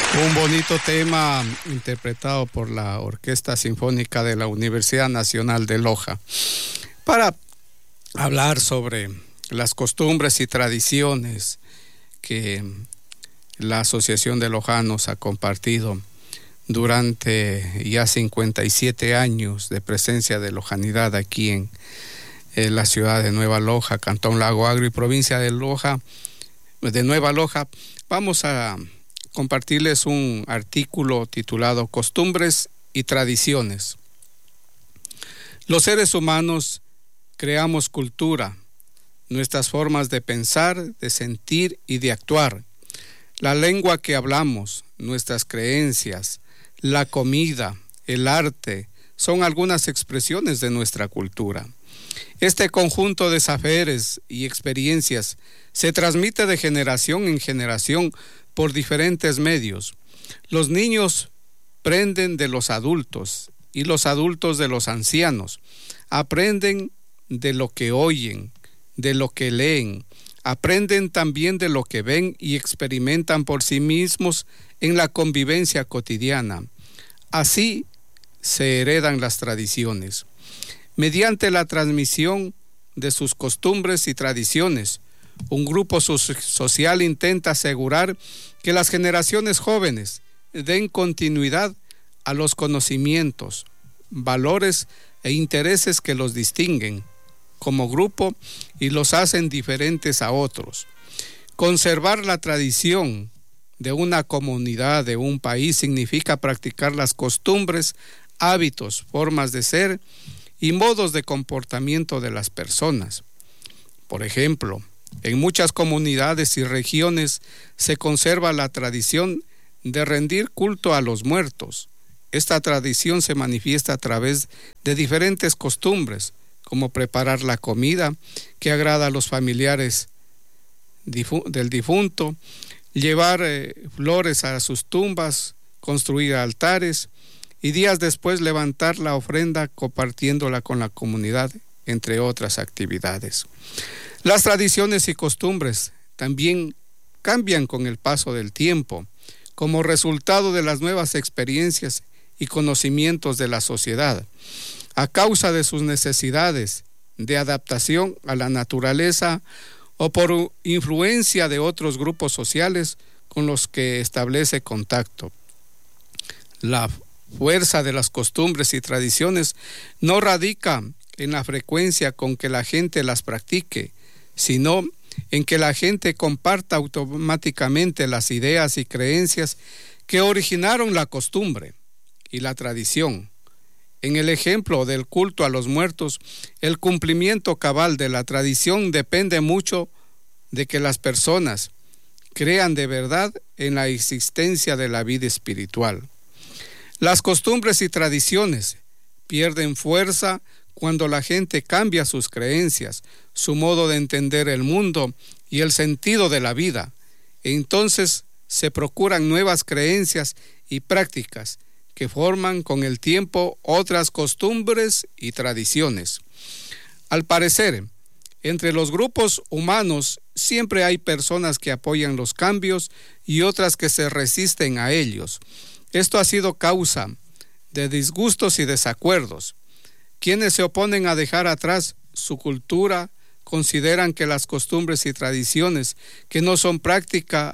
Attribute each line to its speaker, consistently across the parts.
Speaker 1: Un bonito tema interpretado por la Orquesta Sinfónica de la Universidad Nacional de Loja para hablar sobre las costumbres y tradiciones que la Asociación de Lojanos ha compartido durante ya 57 años de presencia de lojanidad aquí en la ciudad de Nueva Loja, Cantón Lago Agrio y provincia de Nueva Loja. Vamos a compartirles un artículo titulado Costumbres y Tradiciones. Los seres humanos creamos cultura, nuestras formas de pensar, de sentir y de actuar, la lengua que hablamos, nuestras creencias, la comida, el arte, son algunas expresiones de nuestra cultura. Este conjunto de saberes y experiencias se transmite de generación en generación por diferentes medios. Los niños aprenden de los adultos y los adultos de los ancianos. Aprenden de lo que oyen, de lo que leen. Aprenden también de lo que ven y experimentan por sí mismos en la convivencia cotidiana. Así se heredan las tradiciones. Mediante la transmisión de sus costumbres y tradiciones, un grupo social intenta asegurar que las generaciones jóvenes den continuidad a los conocimientos, valores e intereses que los distinguen como grupo y los hacen diferentes a otros. Conservar la tradición de una comunidad, de un país, significa practicar las costumbres, hábitos, formas de ser y modos de comportamiento de las personas. Por ejemplo, en muchas comunidades y regiones se conserva la tradición de rendir culto a los muertos. Esta tradición se manifiesta a través de diferentes costumbres, como preparar la comida que agrada a los familiares del difunto, llevar flores a sus tumbas, construir altares y días después levantar la ofrenda compartiéndola con la comunidad, entre otras actividades. Las tradiciones y costumbres también cambian con el paso del tiempo, como resultado de las nuevas experiencias y conocimientos de la sociedad, a causa de sus necesidades de adaptación a la naturaleza o por influencia de otros grupos sociales con los que establece contacto. La fuerza de las costumbres y tradiciones no radica en la frecuencia con que la gente las practique, sino en que la gente comparta automáticamente las ideas y creencias que originaron la costumbre y la tradición. En el ejemplo del culto a los muertos, el cumplimiento cabal de la tradición depende mucho de que las personas crean de verdad en la existencia de la vida espiritual. Las costumbres y tradiciones pierden fuerza cuando la gente cambia sus creencias, su modo de entender el mundo y el sentido de la vida. Entonces se procuran nuevas creencias y prácticas que forman con el tiempo otras costumbres y tradiciones. Al parecer, entre los grupos humanos siempre hay personas que apoyan los cambios y otras que se resisten a ellos. Esto ha sido causa de disgustos y desacuerdos. Quienes se oponen a dejar atrás su cultura consideran que las costumbres y tradiciones que no son prácticas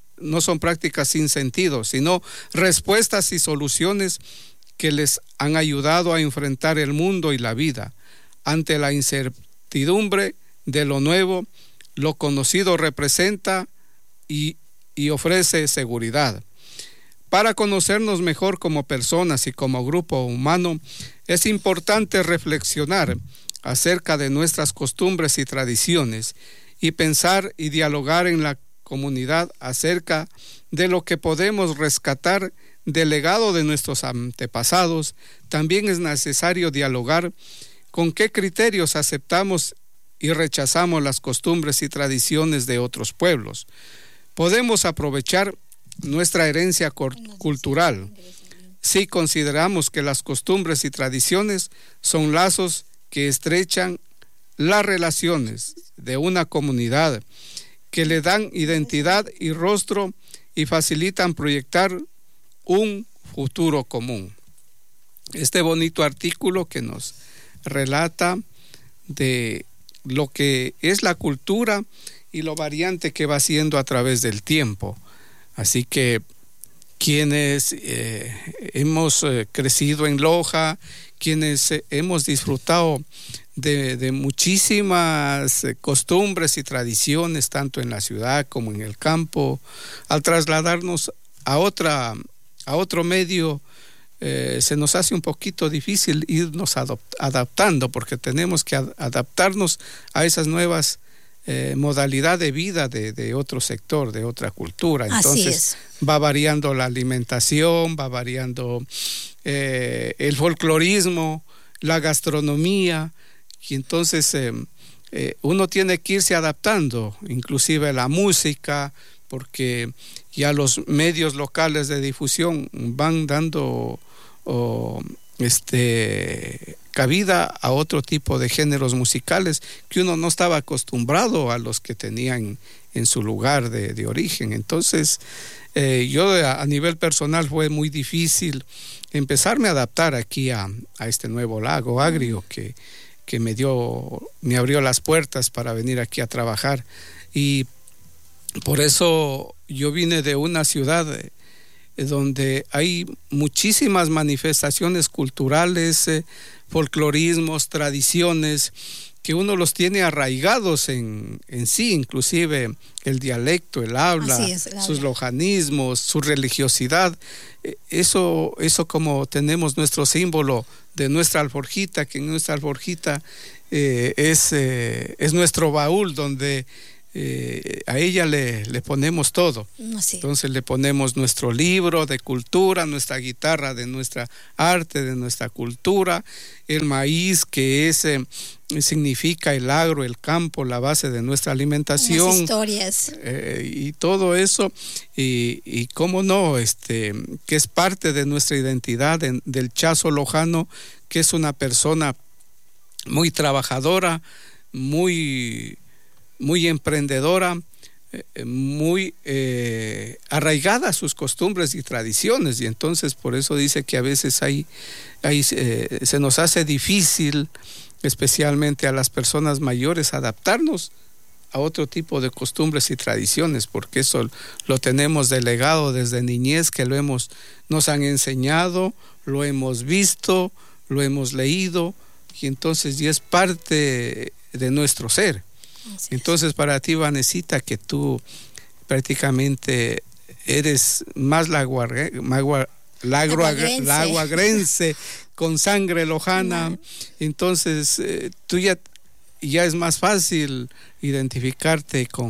Speaker 1: sin sentido, sino respuestas y soluciones que les han ayudado a enfrentar el mundo y la vida. Ante la incertidumbre de lo nuevo, lo conocido representa y ofrece seguridad. Para conocernos mejor como personas y como grupo humano, es importante reflexionar acerca de nuestras costumbres y tradiciones y pensar y dialogar en la comunidad acerca de lo que podemos rescatar del legado de nuestros antepasados. También es necesario dialogar con qué criterios aceptamos y rechazamos las costumbres y tradiciones de otros pueblos. Podemos aprovechar nuestra herencia cultural si consideramos que las costumbres y tradiciones son lazos que estrechan las relaciones de una comunidad, que le dan identidad y rostro y facilitan proyectar un futuro común. Este bonito artículo que nos relata de lo que es la cultura y lo variante que va siendo a través del tiempo. Así que quienes hemos crecido en Loja, quienes hemos disfrutado de muchísimas costumbres y tradiciones, tanto en la ciudad como en el campo, al trasladarnos a otro medio, se nos hace un poquito difícil irnos adaptando, porque tenemos que adaptarnos a esas nuevas modalidad de vida de otro sector, de otra cultura. Entonces va variando la alimentación, va variando el folclorismo, la gastronomía, y entonces uno tiene que irse adaptando, inclusive la música, porque ya los medios locales de difusión van dando cabida a otro tipo de géneros musicales que uno no estaba acostumbrado a los que tenían en su lugar de origen. Entonces yo a nivel personal fue muy difícil empezarme a adaptar aquí a este nuevo Lago Agrio que me abrió las puertas para venir aquí a trabajar, y por eso yo vine de una ciudad donde hay muchísimas manifestaciones culturales, folclorismos, tradiciones, que uno los tiene arraigados en sí, inclusive el dialecto, el habla, sus lojanismos, su religiosidad. Eso como tenemos nuestro símbolo de nuestra alforjita, que en nuestra alforjita es nuestro baúl donde a ella le ponemos todo. Entonces le ponemos nuestro libro de cultura, nuestra guitarra de nuestra arte, de nuestra cultura, el maíz que significa el agro, el campo, la base de nuestra alimentación,
Speaker 2: las historias
Speaker 1: y todo eso, y cómo no, que es parte de nuestra identidad del chazo lojano, que es una persona muy trabajadora, muy emprendedora, muy arraigada a sus costumbres y tradiciones, y entonces por eso dice que a veces se nos hace difícil, especialmente a las personas mayores, adaptarnos a otro tipo de costumbres y tradiciones, porque eso lo tenemos delegado desde niñez, que nos han enseñado, lo hemos visto, lo hemos leído, y entonces ya es parte de nuestro ser. Entonces para ti, Vanesita, que tú prácticamente eres más laguagrense con sangre lojana, entonces tú ya es más fácil identificarte con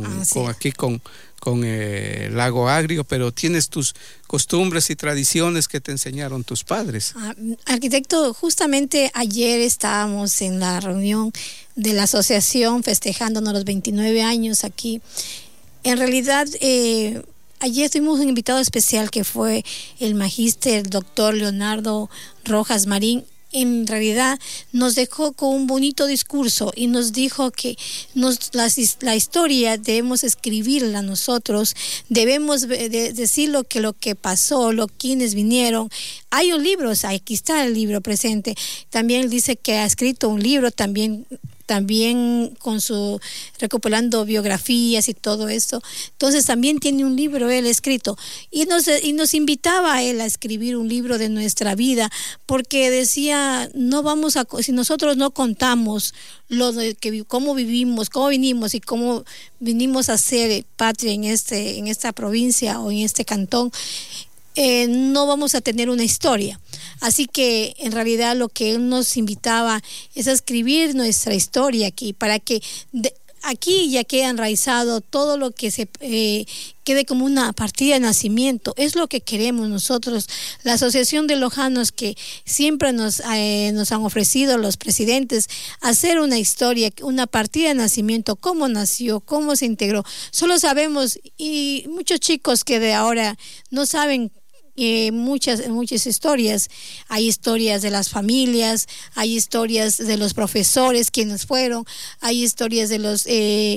Speaker 1: Lago Agrio, pero tienes tus costumbres y tradiciones que te enseñaron tus padres.
Speaker 2: Arquitecto, justamente ayer estábamos en la reunión de la asociación festejándonos los 29 años aquí. En realidad, ayer tuvimos un invitado especial que fue el magíster doctor Leonardo Rojas Marín. En realidad nos dejó con un bonito discurso y nos dijo que la historia debemos escribirla nosotros, debemos decir lo que pasó, quienes vinieron. Hay un libro, aquí está el libro presente. También dice que ha escrito un libro también con recopilando biografías y todo esto. Entonces también tiene un libro él escrito y nos invitaba a él a escribir un libro de nuestra vida, porque decía, si nosotros no contamos cómo vivimos, cómo vinimos y cómo vinimos a ser patria en esta provincia o en este cantón, no vamos a tener una historia. Así que en realidad lo que él nos invitaba es a escribir nuestra historia aquí, para que aquí ya quede enraizado todo lo que quede como una partida de nacimiento. Es lo que queremos nosotros, la Asociación de Lojanos, que siempre nos han ofrecido los presidentes, hacer una historia, una partida de nacimiento, cómo nació, cómo se integró. Solo sabemos, y muchos chicos que de ahora no saben muchas historias. Hay historias de las familias, hay historias de los profesores quienes fueron, hay historias de los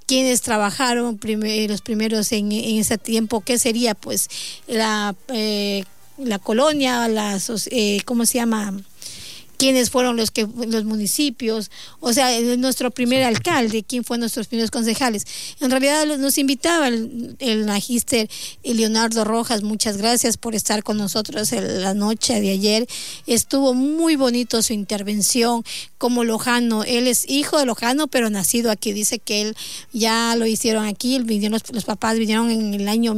Speaker 2: quienes trabajaron los primeros en ese tiempo, qué sería pues la colonia, ¿cómo se llama? Quiénes fueron los municipios, o sea, nuestro primer alcalde, quién fue nuestros primeros concejales. En realidad nos invitaba el magíster Leonardo Rojas. Muchas gracias por estar con nosotros la noche de ayer. Estuvo muy bonito su intervención como lojano. Él es hijo de lojano, pero nacido aquí. Dice que él ya lo hicieron aquí. Los papás vinieron en el año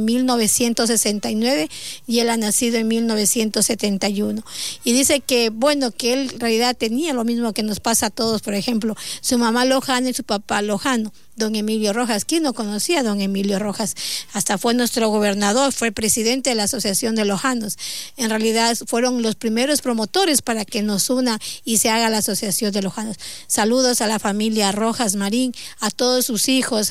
Speaker 2: 1969 y él ha nacido en 1971. Y dice que, bueno, que él en realidad tenía lo mismo que nos pasa a todos, por ejemplo, su mamá lojana y su papá lojano, don Emilio Rojas. ¿Quién no conocía a don Emilio Rojas? Hasta fue nuestro gobernador, fue presidente de la Asociación de Lojanos. En realidad fueron los primeros promotores para que nos una y se haga la Asociación de Lojanos. Saludos a la familia Rojas Marín, a todos sus hijos.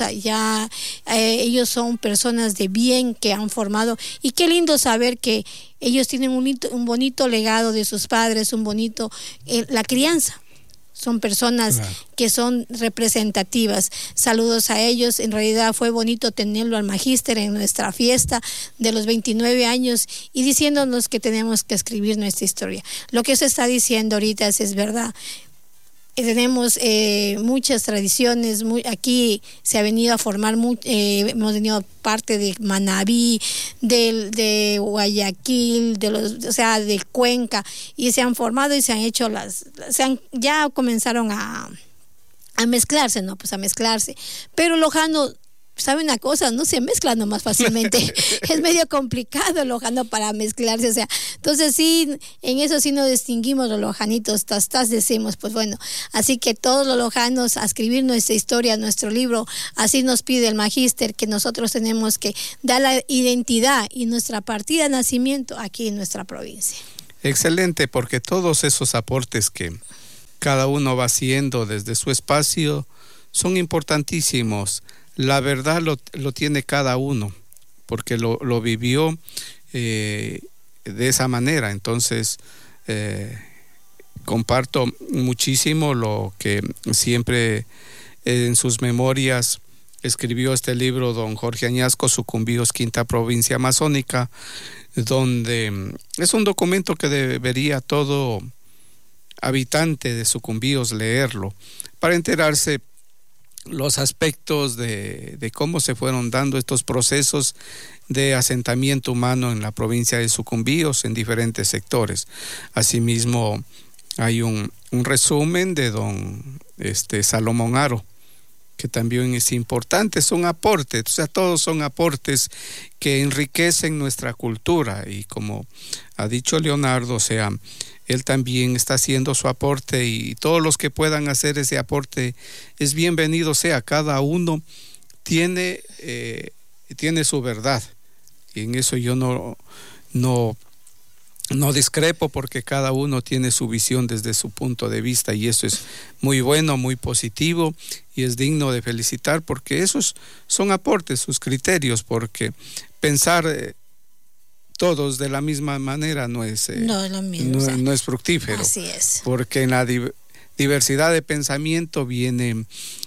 Speaker 2: Ellos son personas de bien que han formado, y qué lindo saber que ellos tienen un bonito legado de sus padres, la crianza. Son personas que son representativas. Saludos a ellos. En realidad fue bonito tenerlo al magíster en nuestra fiesta de los 29 años y diciéndonos que tenemos que escribir nuestra historia. Lo que se está diciendo ahorita es verdad. Tenemos muchas tradiciones, aquí se ha venido a formar, hemos tenido parte de Manabí, de Guayaquil, de Cuenca, y se han formado y se han hecho ya comenzaron a mezclarse, ¿no? Pues a mezclarse. Pero lojano, ¿sabe una cosa? No se mezcla nomás fácilmente. Es medio complicado el lojano para mezclarse, o sea, entonces sí, en eso sí nos distinguimos los lojanitos, decimos, pues bueno, así que todos los lojanos a escribir nuestra historia, nuestro libro, así nos pide el magíster, que nosotros tenemos que dar la identidad y nuestra partida de nacimiento aquí en nuestra provincia.
Speaker 1: Excelente, porque todos esos aportes que cada uno va haciendo desde su espacio son importantísimos. La verdad lo tiene cada uno, porque lo vivió de esa manera. Entonces, comparto muchísimo lo que siempre en sus memorias escribió este libro don Jorge Añasco, Sucumbíos, Quinta Provincia Amazónica, donde es un documento que debería todo habitante de Sucumbíos leerlo, para enterarse los aspectos de cómo se fueron dando estos procesos de asentamiento humano en la provincia de Sucumbíos en diferentes sectores. Asimismo, hay un resumen de don Salomón Haro, que también es importante, son aportes, o sea, todos son aportes que enriquecen nuestra cultura, y como ha dicho Leonardo, o sea, él también está haciendo su aporte, y todos los que puedan hacer ese aporte es bienvenido sea. Cada uno tiene su verdad, y en eso yo no discrepo, porque cada uno tiene su visión desde su punto de vista, y eso es muy bueno, muy positivo, y es digno de felicitar, porque esos son aportes, sus criterios, porque pensar todos de la misma manera no es fructífero.
Speaker 2: Así es.
Speaker 1: Porque en la diversidad de pensamiento viene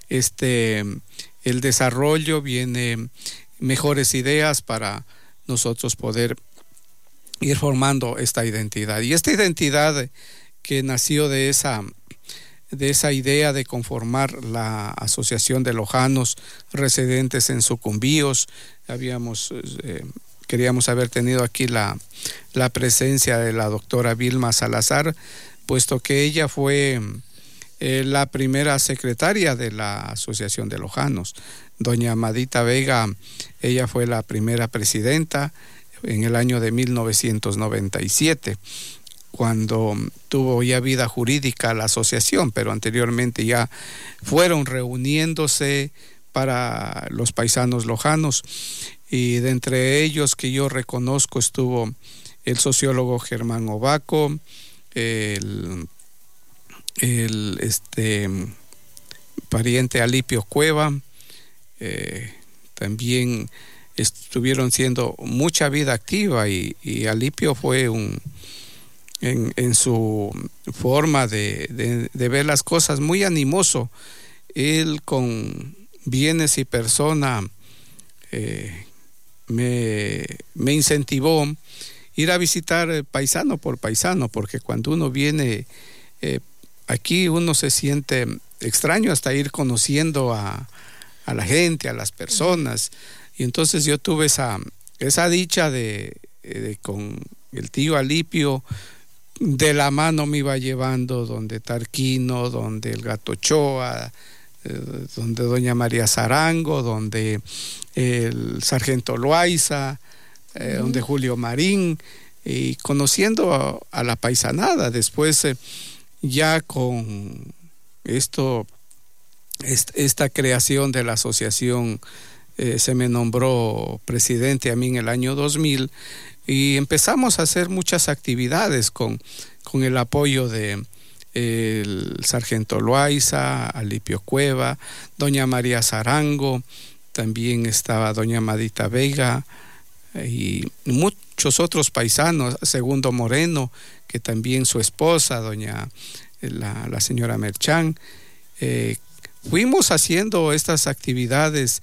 Speaker 1: el desarrollo, viene mejores ideas para nosotros poder ir formando esta identidad. Y esta identidad que nació de esa idea de conformar la Asociación de Lojanos residentes en Sucumbíos, queríamos haber tenido aquí la presencia de la doctora Vilma Salazar, puesto que ella fue la primera secretaria de la Asociación de Lojanos. Doña Amadita Vega, ella fue la primera presidenta en el año de 1997, cuando tuvo ya vida jurídica la asociación, pero anteriormente ya fueron reuniéndose para los paisanos lojanos, y de entre ellos que yo reconozco estuvo el sociólogo Germán Obaco, el pariente Alipio Cueva, también estuvieron siendo mucha vida activa, y Alipio fue en su forma de ver las cosas muy animoso. Él con bienes y persona me incentivó ir a visitar paisano por paisano, porque cuando uno viene aquí uno se siente extraño hasta ir conociendo a la gente, a las personas. Y entonces yo tuve esa dicha de con el tío Alipio, de la mano me iba llevando donde Tarquino, donde el Gato Ochoa, donde doña María Zarango, donde el sargento Loaiza, donde Julio Marín, y conociendo a la paisanada. Después ya con esta creación de la asociación, se me nombró presidente a mí en el año 2000 y empezamos a hacer muchas actividades con el apoyo de el sargento Loaiza, Alipio Cueva, doña María Zarango, también estaba doña Madita Vega y muchos otros paisanos, Segundo Moreno, que también su esposa, la señora Merchán. Fuimos haciendo estas actividades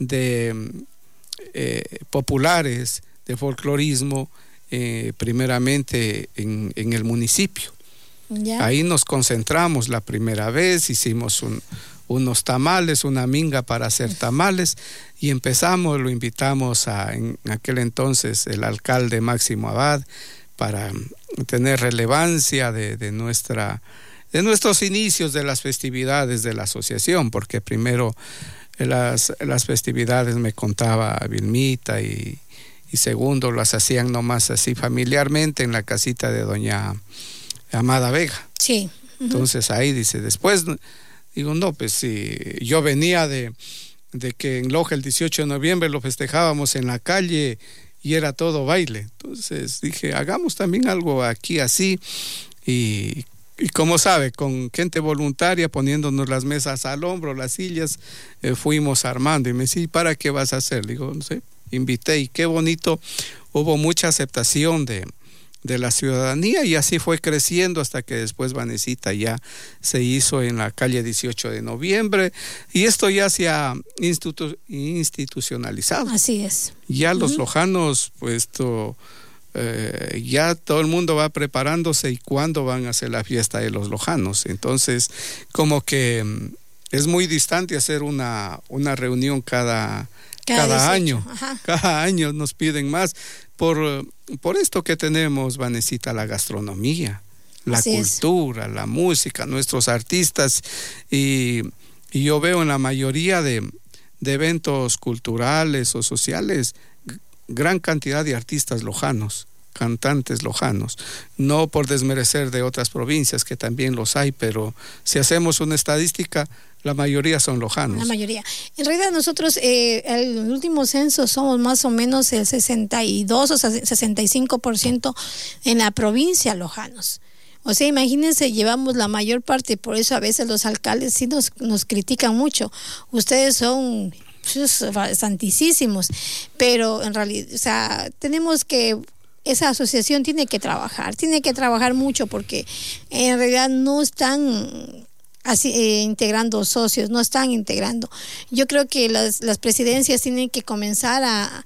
Speaker 1: populares de folclorismo, primeramente en el municipio. ¿Ya? Ahí nos concentramos la primera vez, hicimos unos tamales, una minga para hacer tamales, y lo invitamos en aquel entonces el alcalde Máximo Abad, para tener relevancia de nuestros inicios de las festividades de la asociación, porque primero las festividades me contaba Vilmita y segundo las hacían nomás así familiarmente en la casita de doña Amada Vega.
Speaker 2: Sí.
Speaker 1: Entonces ahí dice, después digo, no, pues si yo venía de que en Loja el 18 de noviembre lo festejábamos en la calle y era todo baile. Entonces dije, hagamos también algo aquí así, y como sabe, con gente voluntaria, poniéndonos las mesas al hombro, las sillas, fuimos armando. Y me decía, ¿para qué vas a hacer? Digo, no sé, invité, y qué bonito, hubo mucha aceptación de la ciudadanía, y así fue creciendo hasta que después Vanesita ya se hizo en la calle 18 de noviembre, y esto ya se ha institucionalizado.
Speaker 2: Así es.
Speaker 1: Ya los lojanos, pues ya todo el mundo va preparándose y cuándo van a hacer la fiesta de los lojanos. Entonces, como que es muy distante hacer una reunión cada año. Ajá. Cada año nos piden más por esto que tenemos, Vanesita, la gastronomía, la Así cultura, la música, nuestros artistas, y yo veo en la mayoría de eventos culturales o sociales gran cantidad de artistas lojanos, cantantes lojanos, no por desmerecer de otras provincias, que también los hay, pero si hacemos una estadística, la mayoría son lojanos. La mayoría.
Speaker 2: En realidad nosotros, el último censo, somos más o menos el 62 o 65% en la provincia lojanos. O sea, imagínense, llevamos la mayor parte, por eso a veces los alcaldes sí nos critican mucho. Ustedes son santísimos, pero en realidad, o sea, esa asociación tiene que trabajar mucho, porque en realidad no están integrando socios, no están integrando. Yo creo que las presidencias tienen que comenzar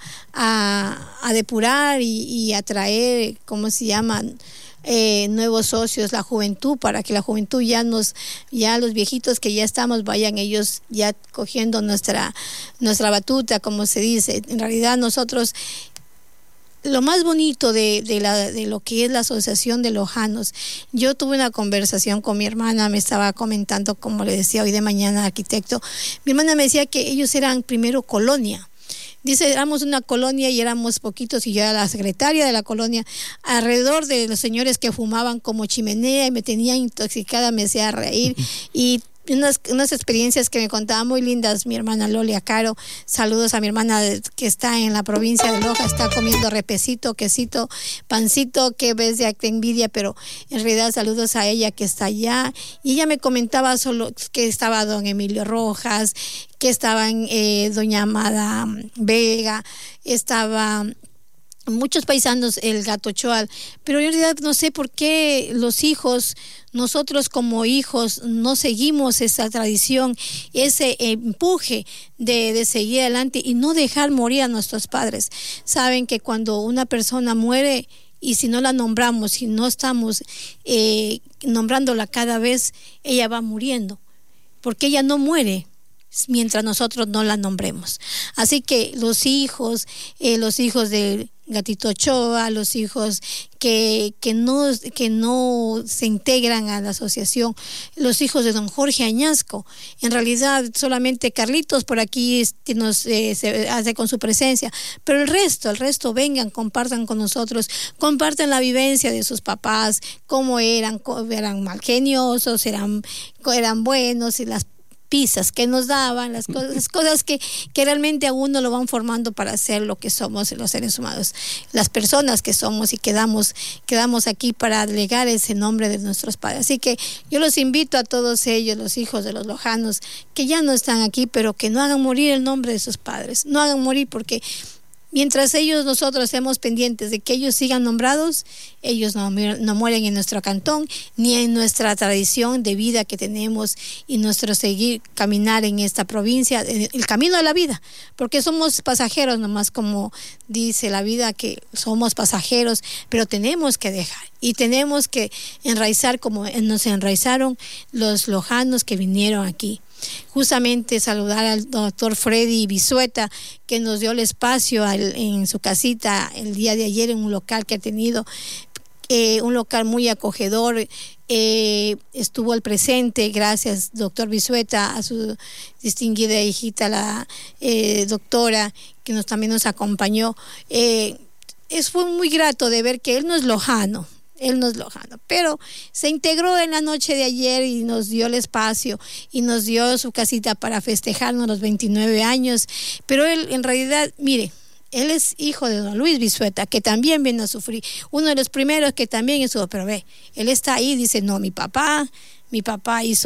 Speaker 2: a depurar y atraer, ¿cómo se llaman? Nuevos socios, la juventud, para que la juventud ya los viejitos que ya estamos, vayan ellos ya cogiendo nuestra batuta, como se dice. En realidad nosotros, lo más bonito de lo que es la asociación de lojanos, yo tuve una conversación con mi hermana, me estaba comentando, como le decía hoy de mañana, arquitecto, mi hermana me decía que ellos eran primero colonia. Dice, éramos una colonia y éramos poquitos, y yo era la secretaria de la colonia, alrededor de los señores que fumaban como chimenea y me tenían intoxicada, me hacía reír, y unas experiencias que me contaba muy lindas mi hermana Lolia Caro. Saludos a mi hermana que está en la provincia de Loja, está comiendo repecito, quesito, pancito, que ves de envidia, pero en realidad saludos a ella que está allá. Y ella me comentaba solo que estaba don Emilio Rojas, que estaban doña Amada Vega, estaba muchos paisanos el gato choal, pero en realidad no sé por qué los hijos, nosotros como hijos no seguimos esa tradición, ese empuje de seguir adelante y no dejar morir a nuestros padres. Saben que cuando una persona muere y si no la nombramos, si no estamos nombrándola cada vez, ella va muriendo, porque ella no muere mientras nosotros no la nombremos. Así que los hijos del Gatito Ochoa, los hijos que no se integran a la asociación, los hijos de don Jorge Añasco, en realidad solamente Carlitos por aquí nos se hace con su presencia, pero el resto vengan, compartan con nosotros, compartan la vivencia de sus papás, cómo eran malgeniosos, eran buenos, y las pisas que nos daban, las cosas que realmente a uno lo van formando para ser lo que somos los seres humanos, las personas que somos, y quedamos aquí para legar ese nombre de nuestros padres. Así que yo los invito a todos ellos, los hijos de los lojanos, que ya no están aquí, pero que no hagan morir el nombre de sus padres, no hagan morir, porque mientras nosotros estemos pendientes de que ellos sigan nombrados, ellos no mueren en nuestro cantón, ni en nuestra tradición de vida que tenemos y nuestro caminar en esta provincia, el camino de la vida, porque somos pasajeros nomás, como dice la vida, que somos pasajeros, pero tenemos que dejar y tenemos que enraizar como nos enraizaron los lojanos que vinieron aquí. Justamente saludar al doctor Freddy Bisueta, que nos dio el espacio en su casita el día de ayer, en un local que ha tenido, un local muy acogedor. Estuvo al presente, gracias doctor Bisueta, a su distinguida hijita, la doctora, que también nos acompañó. Fue muy grato de ver que él no es lojano, pero se integró en la noche de ayer y nos dio el espacio y nos dio su casita para festejarnos los 29 años. Pero él, en realidad, mire, él es hijo de don Luis Bisueta, que también vino a sufrir, uno de los primeros que también estuvo, pero él está ahí, dice, no, mi papá hizo